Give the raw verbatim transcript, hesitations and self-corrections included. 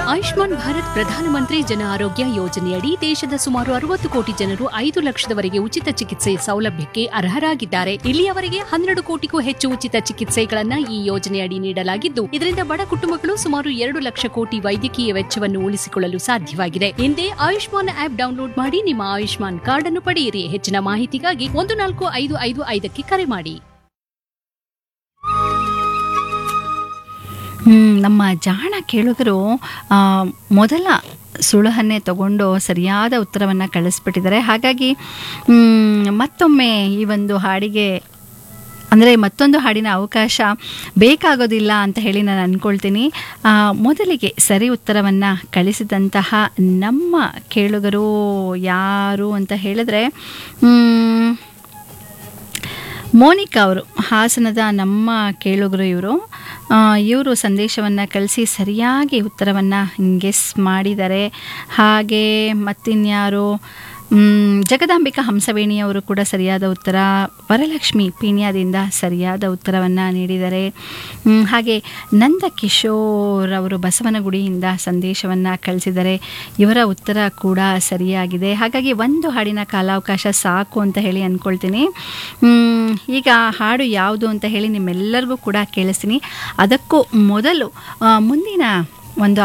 ಆಯುಷ್ಮಾನ್ ಭಾರತ್ ಪ್ರಧಾನಮಂತ್ರಿ ಜನ ಆರೋಗ್ಯ ಯೋಜನೆಯಡಿ ದೇಶದ ಸುಮಾರು ಅರವತ್ತು ಕೋಟಿ ಜನರು ಐದು ಲಕ್ಷದವರೆಗೆ ಉಚಿತ ಚಿಕಿತ್ಸೆ ಸೌಲಭ್ಯಕ್ಕೆ ಅರ್ಹರಾಗಿದ್ದಾರೆ. ಇಲ್ಲಿಯವರೆಗೆ ಹನ್ನೆರಡು ಕೋಟಿಗೂ ಹೆಚ್ಚು ಉಚಿತ ಚಿಕಿತ್ಸೆಗಳನ್ನ ಈ ಯೋಜನೆಯಡಿ ನೀಡಲಾಗಿದ್ದು, ಇದರಿಂದ ಬಡ ಕುಟುಂಬಗಳು ಸುಮಾರು ಎರಡು ಲಕ್ಷ ಕೋಟಿ ವೈದ್ಯಕೀಯ ವೆಚ್ಚವನ್ನು ಉಳಿಸಿಕೊಳ್ಳಲು ಸಾಧ್ಯವಾಗಿದೆ. ಹಿಂದೆ ಆಯುಷ್ಮಾನ್ ಆಪ್ ಡೌನ್ಲೋಡ್ ಮಾಡಿ ನಿಮ್ಮ ಆಯುಷ್ಮಾನ್ ಕಾರ್ಡ್ ಅನ್ನು ಪಡೆಯಿರಿ. ಹೆಚ್ಚಿನ ಮಾಹಿತಿಗಾಗಿ ಒಂದು ನಾಲ್ಕು ಐದು ಐದು ಐದಕ್ಕೆ ಕರೆ ಮಾಡಿ. ನಮ್ಮ ಜಾಣ ಕೇಳುಗರು ಮೊದಲ ಸುಳುಹನ್ನೇ ತಗೊಂಡು ಸರಿಯಾದ ಉತ್ತರವನ್ನು ಕಳಿಸ್ಬಿಟ್ಟಿದ್ದಾರೆ. ಹಾಗಾಗಿ ಮತ್ತೊಮ್ಮೆ ಈ ಒಂದು ಹಾಡಿಗೆ ಅಂದರೆ ಮತ್ತೊಂದು ಹಾಡಿನ ಅವಕಾಶ ಬೇಕಾಗೋದಿಲ್ಲ ಅಂತ ಹೇಳಿ ನಾನು ಅಂದ್ಕೊಳ್ತೀನಿ. ಮೊದಲಿಗೆ ಸರಿ ಉತ್ತರವನ್ನು ಕಳಿಸಿದಂತಹ ನಮ್ಮ ಕೇಳುಗರು ಯಾರು ಅಂತ ಹೇಳಿದ್ರೆ ಮೋನಿಕಾ ಅವರು, ಹಾಸನದ ನಮ್ಮ ಕೇಳುಗರು ಇವರು. ಇವರು ಸಂದೇಶವನ್ನು ಕಳಿಸಿ ಸರಿಯಾಗಿ ಉತ್ತರವನ್ನು ಗೆಸ್ ಮಾಡಿದ್ದಾರೆ. ಹಾಗೆ ಮತ್ತಿನ್ಯಾರು, ಜಗದಾಂಬಿಕಾ ಹಂಸವೇಣಿಯವರು ಕೂಡ ಸರಿಯಾದ ಉತ್ತರ, ವರಲಕ್ಷ್ಮಿ ಪೀಣ್ಯದಿಂದ ಸರಿಯಾದ ಉತ್ತರವನ್ನು ನೀಡಿದ್ದಾರೆ. ಹಾಗೆ ನಂದಕಿಶೋರ್ ಅವರು ಬಸವನಗುಡಿಯಿಂದ ಸಂದೇಶವನ್ನು ಕಳಿಸಿದ್ದಾರೆ, ಇವರ ಉತ್ತರ ಕೂಡ ಸರಿಯಾಗಿದೆ. ಹಾಗಾಗಿ ಒಂದು ಹಾಡಿನ ಕಾಲಾವಕಾಶ ಸಾಕು ಅಂತ ಹೇಳಿ ಅಂದ್ಕೊಳ್ತೀನಿ. ಈಗ ಹಾಡು ಯಾವುದು ಅಂತ ಹೇಳಿ ನಿಮ್ಮೆಲ್ಲರಿಗೂ ಕೂಡ ಕೇಳಿಸ್ತೀನಿ. ಅದಕ್ಕೂ ಮೊದಲು ಮುಂದಿನ ಒಂದು